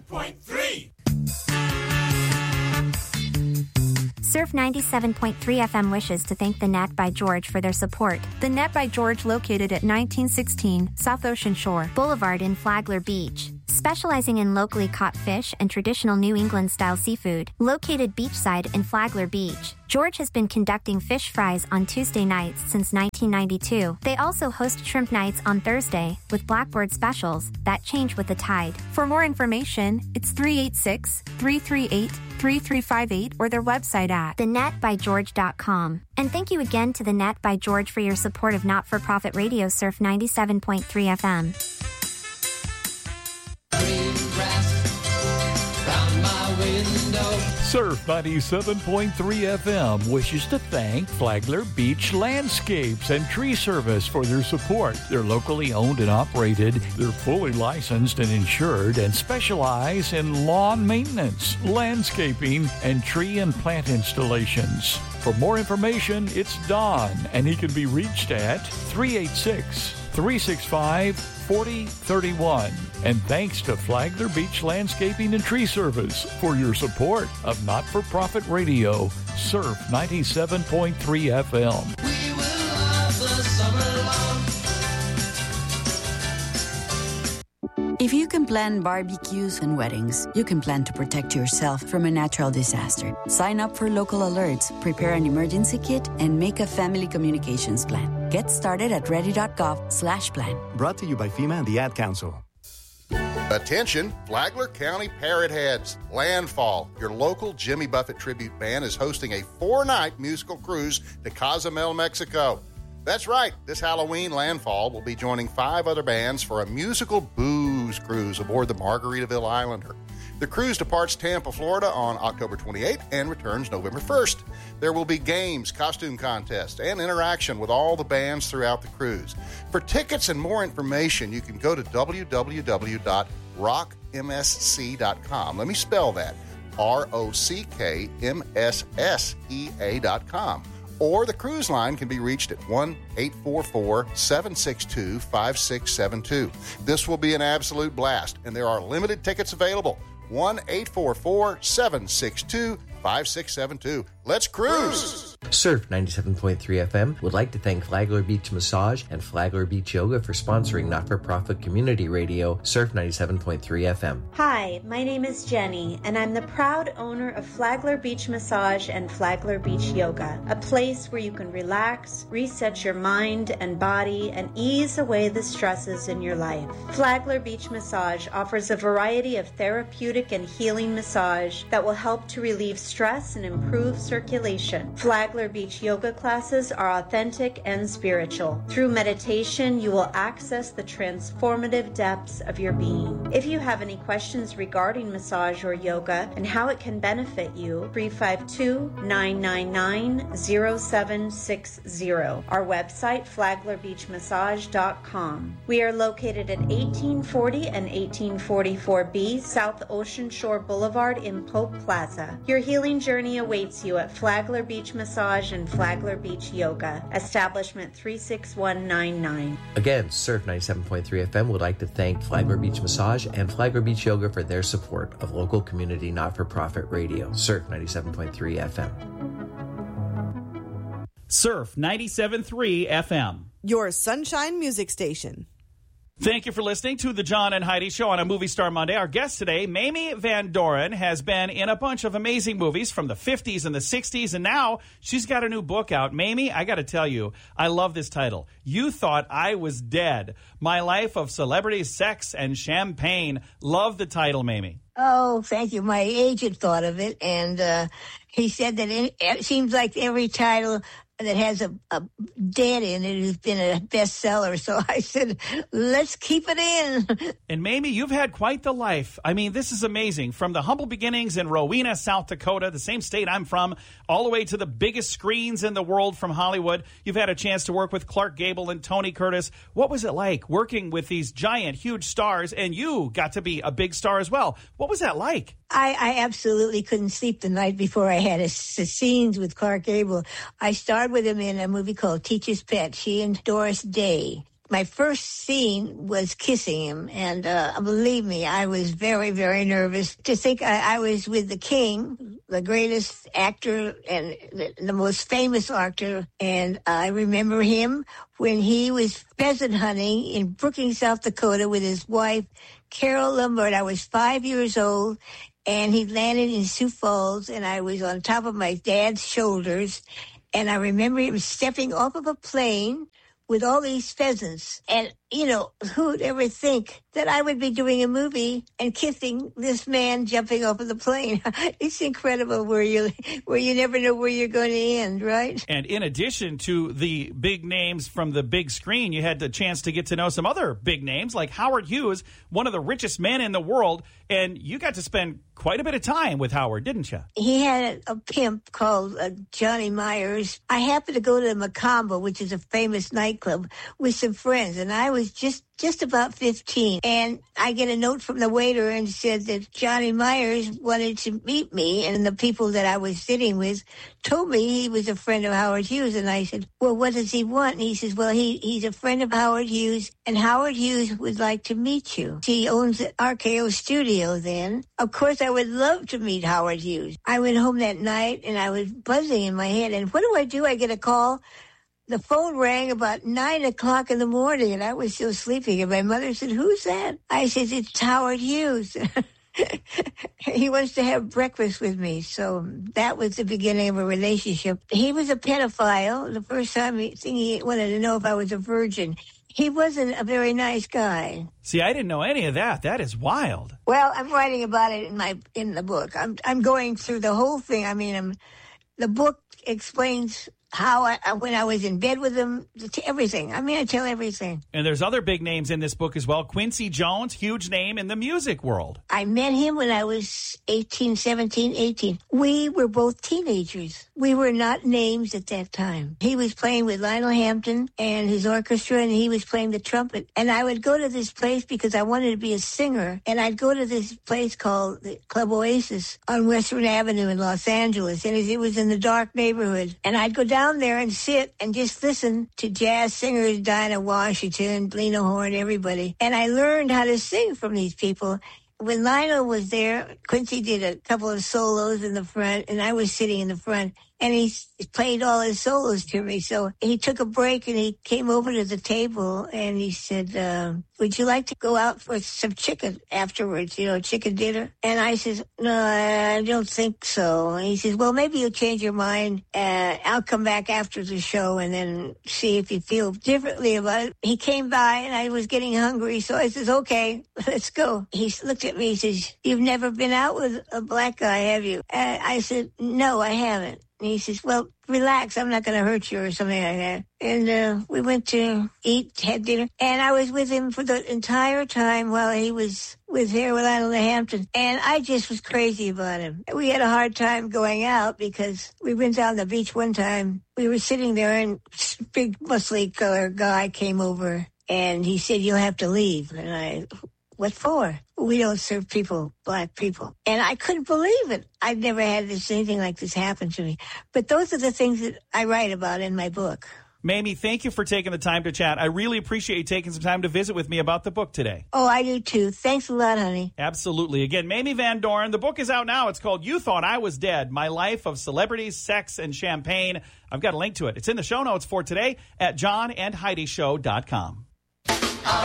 97.3. Surf 97.3 FM wishes to thank The Net by George for their support. The Net by George, located at 1916 South Ocean Shore Boulevard in Flagler Beach. Specializing in locally caught fish and traditional New England-style seafood. Located beachside in Flagler Beach, George has been conducting fish fries on Tuesday nights since 1992. They also host shrimp nights on Thursday with Blackboard specials that change with the tide. For more information, it's 386-338-3358 or their website at thenetbygeorge.com. And thank you again to The Net by George for your support of not-for-profit radio Surf 97.3 FM. Surf 97.3 FM wishes to thank Flagler Beach Landscapes and Tree Service for their support. They're locally owned and operated. They're fully licensed and insured and specialize in lawn maintenance, landscaping, and tree and plant installations. For more information, it's Don, and he can be reached at 386-365-4031. And thanks to Flagler Beach Landscaping and Tree Service for your support of not-for-profit radio, Surf 97.3 FM. We will love the summer long. If you can plan barbecues and weddings, you can plan to protect yourself from a natural disaster. Sign up for local alerts, prepare an emergency kit, and make a family communications plan. Get started at ready.gov/plan. Brought to you by FEMA and the Ad Council. Attention, Flagler County Parrot Heads. Landfall, your local Jimmy Buffett tribute band, is hosting a 4-night musical cruise to Cozumel, Mexico. That's right, this Halloween, Landfall will be joining 5 other bands for a musical booze cruise aboard the Margaritaville Islander. The cruise departs Tampa, Florida on October 28th and returns November 1st. There will be games, costume contests, and interaction with all the bands throughout the cruise. For tickets and more information, you can go to www.rockmsc.com. Let me spell that, ROCKMSSEA.com. Or the cruise line can be reached at 1-844-762-5672. This will be an absolute blast, and there are limited tickets available. 1-844-762-5672. Let's cruise! Surf 97.3 FM would like to thank Flagler Beach Massage and Flagler Beach Yoga for sponsoring not-for-profit community radio, Surf 97.3 FM. Hi, my name is Jenny, and I'm the proud owner of Flagler Beach Massage and Flagler Beach Yoga, a place where you can relax, reset your mind and body, and ease away the stresses in your life. Flagler Beach Massage offers a variety of therapeutic and healing massage that will help to relieve stress and improve circulation. Flagler Beach yoga classes are authentic and spiritual. Through meditation, you will access the transformative depths of your being. If you have any questions regarding massage or yoga and how it can benefit you, 352-999-0760. Our website, flaglerbeachmassage.com. We are located at 1840 and 1844B South Ocean Shore Boulevard in Pope Plaza. Your healing journey awaits you at Flagler Beach Massage and Flagler Beach Yoga, establishment 36199. Again, Surf 97.3 FM would like to thank Flagler Beach Massage and Flagler Beach Yoga for their support of local community not-for-profit radio, Surf 97.3 FM. Surf 97.3 FM. Your Sunshine Music Station. Thank you for listening to the John and Heidi Show on a Movie Star Monday. Our guest today, Mamie Van Doren, has been in a bunch of amazing movies from the 50s and the 60s, and now she's got a new book out. Mamie, I got to tell you, I love this title. You Thought I Was Dead. My Life of Celebrity, Sex, and Champagne. Love the title, Mamie. Oh, thank you. My agent thought of it, and he said that it seems like every title that has a dead in it has been a bestseller. So I said, let's keep it in. And Mamie, you've had quite the life. I mean, this is amazing. From the humble beginnings in Rowena, South Dakota, the same state I'm from, all the way to the biggest screens in the world from Hollywood. You've had a chance to work with Clark Gable and Tony Curtis. What was it like working with these giant, huge stars? And you got to be a big star as well. What was that like? I absolutely couldn't sleep the night before I had scenes with Clark Gable. I starred with him in a movie called Teacher's Pet, she and Doris Day. my first scene was kissing him. And believe me, I was very, very nervous to think I was with the king, the greatest actor and the most famous actor. And I remember him when he was pheasant hunting in Brookings, South Dakota with his wife, Carol Lombard. I was 5 years old, and he landed in Sioux Falls, and I was on top of my dad's shoulders. And I remember him stepping off of a plane with all these pheasants. And, you know, who would ever think that I would be doing a movie and kissing this man jumping off of the plane? It's incredible where you never know where you're going to end, right? And in addition to the big names from the big screen, you had the chance to get to know some other big names like Howard Hughes, one of the richest men in the world. And you got to spend quite a bit of time with Howard, didn't you? He had a pimp called Johnny Myers. I happened to go to the Macomba, which is a famous nightclub, with some friends, and I was just about 15. And I get a note from the waiter and said that Johnny Myers wanted to meet me, and the people that I was sitting with told me he was a friend of Howard Hughes. And I said, well, what does he want? And he says, well, he's a friend of Howard Hughes, and Howard Hughes would like to meet you. He owns the RKO studio then. Of course, I would love to meet Howard Hughes. I went home that night, and I was buzzing in my head. And what do? I get a call. The phone rang about 9 o'clock in the morning, and I was still sleeping. And my mother said, who's that? I said, it's Howard Hughes. He wants to have breakfast with me. So that was the beginning of a relationship. He was a pedophile. The first time he wanted to know if I was a virgin. He wasn't a very nice guy. See, I didn't know any of that. That is wild. Well, I'm writing about it in the book. I'm going through the whole thing. I mean, the book explains how when I was in bed with him, everything. I mean, I tell everything. And there's other big names in this book as well. Quincy Jones, huge name in the music world. I met him when I was 17, 18. We were both teenagers. We were not names at that time. He was playing with Lionel Hampton and his orchestra, and he was playing the trumpet. And I would go to this place because I wanted to be a singer. And I'd go to this place called the Club Oasis on Western Avenue in Los Angeles. And it was in the dark neighborhood. And I'd go down there and sit and just listen to jazz singers, Dinah Washington, Lena Horne, everybody. And I learned how to sing from these people. When Lionel was there, Quincy did a couple of solos in the front, and I was sitting in the front. And he played all his solos to me. So he took a break, and he came over to the table, and he said, would you like to go out for some chicken afterwards, chicken dinner? And I says, no, I don't think so. And he says, well, maybe you'll change your mind. I'll come back after the show and then see if you feel differently about it. He came by, and I was getting hungry, so I says, okay, let's go. He looked at me, he says, you've never been out with a black guy, have you? I said, no, I haven't. And he says, well, relax, I'm not going to hurt you or something like that. And we went to eat, had dinner. And I was with him for the entire time while he was with Lionel Hampton. And I just was crazy about him. We had a hard time going out because we went down the beach one time. We were sitting there, and this big muscly color guy came over. And he said, you'll have to leave. And what for? We don't serve black people. And I couldn't believe it. I've never had anything like this happen to me. But those are the things that I write about in my book. Mamie, thank you for taking the time to chat. I really appreciate you taking some time to visit with me about the book today. Oh, I do too. Thanks a lot, honey. Absolutely. Again, Mamie Van Doren. The book is out now. It's called You Thought I Was Dead, My Life of Celebrities, Sex, and Champagne. I've got a link to it. It's in the show notes for today at johnandheidishow.com.